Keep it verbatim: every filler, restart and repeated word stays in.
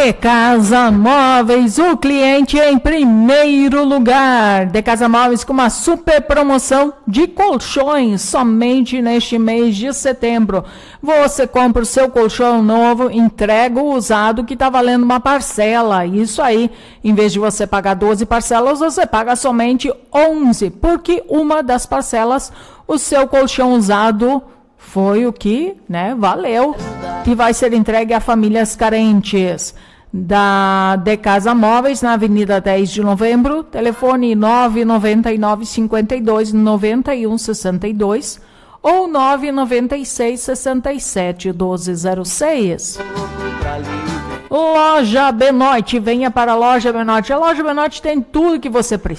De Casa Móveis, o cliente em primeiro lugar. De Casa Móveis com uma super promoção de colchões somente neste mês de setembro. Você compra o seu colchão novo, entrega o usado que está valendo uma parcela. Isso aí, em vez de você pagar doze parcelas, você paga somente onze, porque uma das parcelas, o seu colchão usado foi o que, né, valeu e vai ser entregue a famílias carentes. Da De Casa Móveis, na Avenida dez de Novembro, telefone nove nove nove, cinco dois, nove um seis dois ou nove nove seis, seis sete, um dois zero seis. Loja Benoit, venha para a Loja Benoit. A Loja Benoit tem tudo que você precisa.